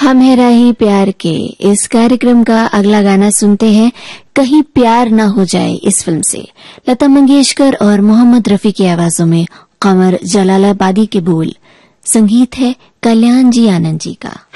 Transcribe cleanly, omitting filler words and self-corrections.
हम है राही प्यार के इस कार्यक्रम का अगला गाना सुनते हैं, कहीं प्यार ना हो जाए इस फिल्म से। लता मंगेशकर और मोहम्मद रफी की आवाजों में कमर जलालाबादी के बोल, संगीत है कल्याण जी आनंद जी का।